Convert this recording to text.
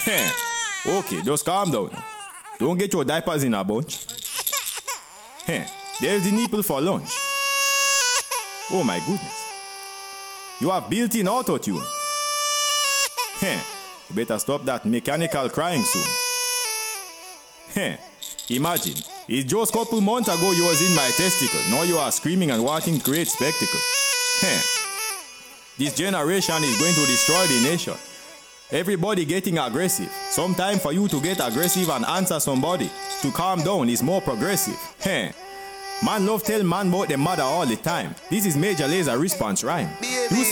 Okay, just calm down. Don't get your diapers in a bunch. There's the nipple for lunch. Oh my goodness. You have built-in auto-tune. You better stop that mechanical crying soon. Imagine, it's just a couple months ago you was in my testicle. Now you are screaming and wanting to create spectacle. This generation is going to destroy the nation. Everybody getting aggressive. Some time for you to get aggressive and answer somebody. To calm down is more progressive. Man love tell man about the mother all the time. This is Major Lazer response rhyme. You say